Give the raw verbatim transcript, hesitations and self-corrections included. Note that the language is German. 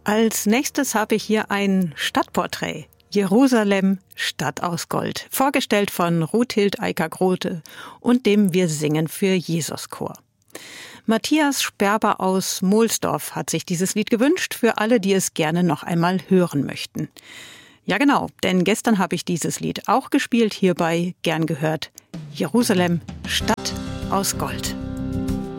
Als nächstes habe ich hier ein Stadtporträt. Jerusalem, Stadt aus Gold. Vorgestellt von Rothild Eicker-Grote und dem Wir singen für Jesus Chor. Matthias Sperber aus Mohlsdorf hat sich dieses Lied gewünscht für alle, die es gerne noch einmal hören möchten. Ja genau, denn gestern habe ich dieses Lied auch gespielt, hierbei gern gehört. Jerusalem, Stadt aus Gold.